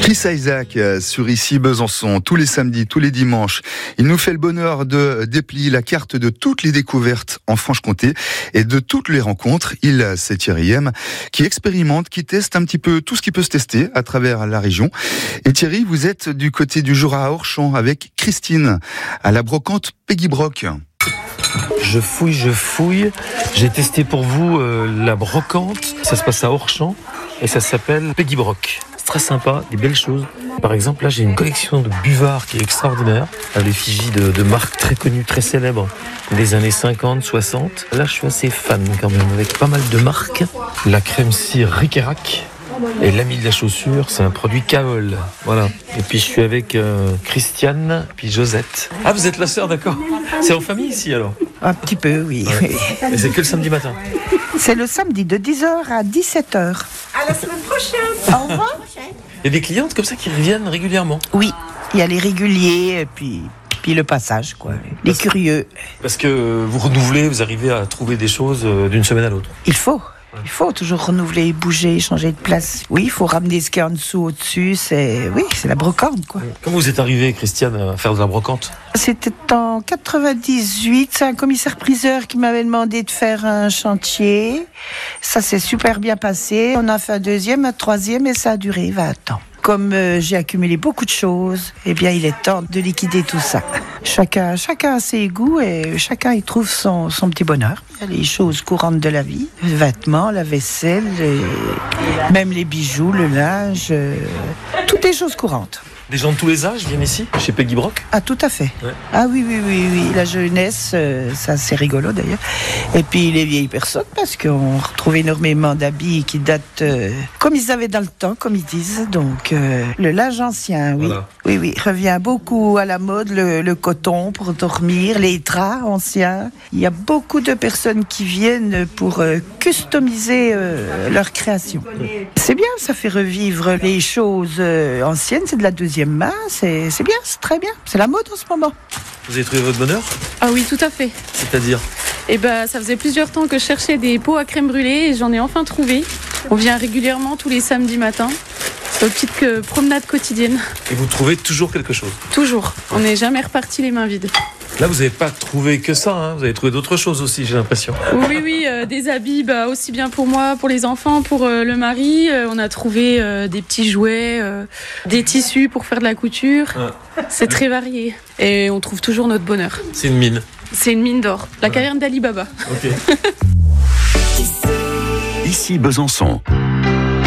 Chris Isaac sur Ici Besançon, tous les samedis, tous les dimanches. Il nous fait le bonheur de déplier la carte de toutes les découvertes en Franche-Comté et de toutes les rencontres. C'est Thierry M qui expérimente, qui teste un petit peu tout ce qui peut se tester à travers la région. Et Thierry, vous êtes du côté du Jura à Orchamps avec Christine à la brocante Peggy Broc. Je fouille. J'ai testé pour vous la brocante. Ça se passe à Orchamps et ça s'appelle Peggy Broc. C'est très sympa, des belles choses. Par exemple, là, j'ai une collection de buvards qui est extraordinaire, à l'effigie de marques très connues, très célèbres, des années 50, 60. Là, je suis assez fan quand même, avec pas mal de marques. La crème cire Ric-et-Rac. Et l'ami de la chaussure, c'est un produit Kaol. Voilà. Et puis je suis avec Christiane, puis Josette. Ah, vous êtes la sœur, d'accord. C'est en famille ici alors? Un petit peu, oui. Ouais. Et c'est que le samedi matin? C'est le samedi de 10h à 17h. À la semaine prochaine. Au revoir. Il y a des clientes comme ça qui reviennent régulièrement? Oui, il y a les réguliers et puis le passage, quoi. Les curieux. Parce que vous renouvelez, vous arrivez à trouver des choses d'une semaine à l'autre. Il faut toujours renouveler, bouger, changer de place. Oui, il faut ramener ce qu'il y a en dessous, au-dessus. C'est la brocante, quoi. Comment vous êtes arrivée, Christiane, à faire de la brocante? C'était en 98. C'est un commissaire-priseur qui m'avait demandé de faire un chantier. Ça s'est super bien passé. On a fait un deuxième, un troisième et ça a duré 20 ans. Comme j'ai accumulé beaucoup de choses, eh bien, il est temps de liquider tout ça. Chacun a ses goûts et chacun y trouve son petit bonheur. Il y a les choses courantes de la vie, les vêtements, la vaisselle, même les bijoux, le linge, toutes les choses courantes. Des gens de tous les âges viennent ici, chez Peggy Broc? Ah, tout à fait. Ouais. Ah oui. La jeunesse, ça c'est rigolo d'ailleurs. Et puis les vieilles personnes, parce qu'on retrouve énormément d'habits qui datent comme ils avaient dans le temps, comme ils disent. Donc le linge ancien, oui. Voilà. Oui, revient beaucoup à la mode, le coton pour dormir, les draps anciens. Il y a beaucoup de personnes qui viennent pour customiser leur création. C'est bien, ça fait revivre les choses anciennes, c'est de la deuxième main, c'est bien, c'est très bien. C'est la mode en ce moment. Vous avez trouvé votre bonheur? Ah oui, tout à fait. C'est-à-dire? Ça faisait plusieurs temps que je cherchais des pots à crème brûlée et j'en ai enfin trouvé. On vient régulièrement tous les samedis matins. C'est une petite promenade quotidienne. Et vous trouvez toujours quelque chose? Toujours. On n'est jamais reparti les mains vides. Là, vous n'avez pas trouvé que ça, hein. Vous avez trouvé d'autres choses aussi, j'ai l'impression. Oui, des habits, aussi bien pour moi, pour les enfants, pour le mari. On a trouvé des petits jouets, des tissus pour faire de la couture. Ah. C'est très varié. Et on trouve toujours notre bonheur. C'est une mine. C'est une mine d'or. La caverne d'Ali Baba. Ok. Ici Besançon.